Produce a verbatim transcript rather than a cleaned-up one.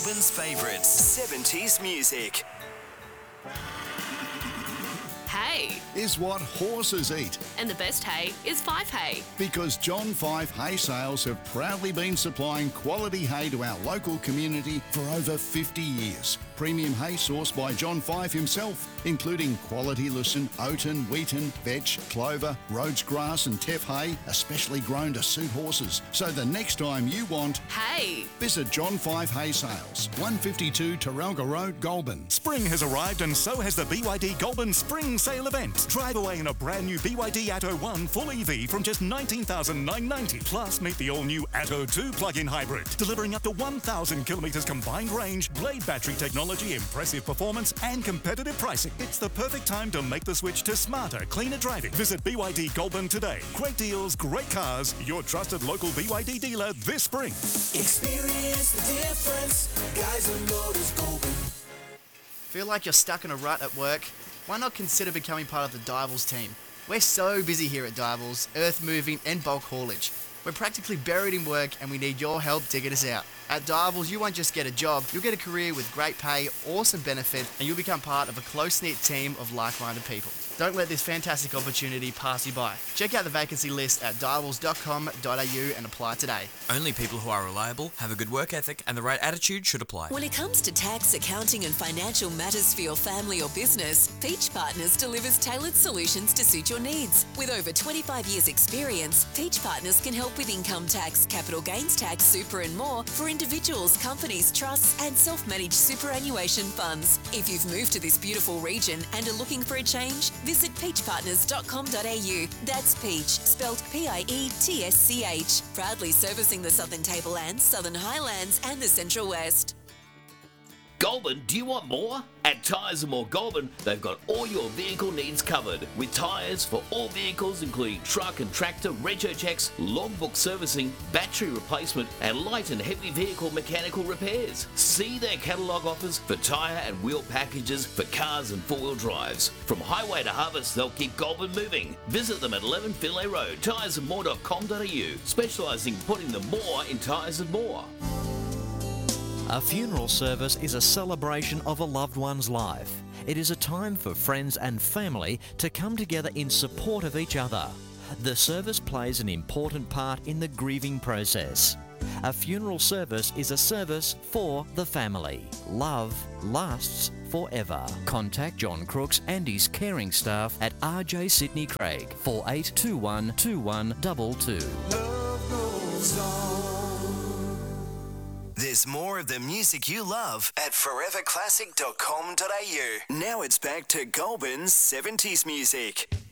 Goulburn's favourites, seventies music. Hay is what horses eat. and the best hay is Fife Hay. Because John Fife Hay Sales have proudly been supplying quality hay to our local community for over fifty years. Premium hay sourced by John Fife himself, including quality lucerne, oaten, wheaten, vetch, clover, Rhodes grass and teff hay, especially grown to suit horses. So the next time you want, Hay. visit John Fife Hay Sales, one fifty-two Taralga Road, Goulburn. Spring has arrived and so has the B Y D Goulburn Spring Sale event. Drive away in a brand new B Y D Atto one full E V from just nineteen thousand nine hundred ninety dollars. Plus, meet the all-new Atto two plug-in hybrid, delivering up to one thousand kilometres combined range, blade battery technology, impressive performance and competitive pricing. It's the perfect time to make the switch to smarter, cleaner driving. Visit B Y D Goulburn today. Great deals, great cars. Your trusted local B Y D dealer this spring. Experience the difference. Guys and Motors Goulburn. Feel like you're stuck in a rut at work? Why not consider becoming part of the Divals team? We're so busy here at Divals, earth moving and bulk haulage. We're practically buried in work and we need your help digging us out. At Divals, you won't just get a job, you'll get a career with great pay, awesome benefits, and you'll become part of a close-knit team of like-minded people. Don't let this fantastic opportunity pass you by. Check out the vacancy list at divals dot com dot a u and apply today. Only people who are reliable, have a good work ethic, and the right attitude should apply. When it comes to tax, accounting and financial matters for your family or business, Peach Partners delivers tailored solutions to suit your needs. With over twenty-five years experience, Peach Partners can help with income tax, capital gains tax, super and more for individuals, companies, trusts and self-managed superannuation funds. If you've moved to this beautiful region and are looking for a change, visit peach partners dot com dot a u. That's Peach, spelled P I E T S C H. Proudly servicing the Southern Tablelands, Southern Highlands and the Central West. Goulburn, do you want more? At Tyres and More Goulburn, they've got all your vehicle needs covered with tyres for all vehicles including truck and tractor, rego checks, logbook servicing, battery replacement and light and heavy vehicle mechanical repairs. See their catalogue offers for tyre and wheel packages for cars and four-wheel drives. From highway to harvest, they'll keep Goulburn moving. Visit them at eleven Philae Road, tyres and more dot com dot a u, specialising in putting the more in tyres and more. A funeral service is a celebration of a loved one's life. It is a time for friends and family to come together in support of each other. The service plays an important part in the grieving process. A funeral service is a service for the family. Love lasts forever. Contact John Crooks and his caring staff at R J Sydney Craig, four eight two one two one two two. Love goes on. There's more of the music you love at forever classic dot com dot a u. Now it's back to Goulburn's seventies music.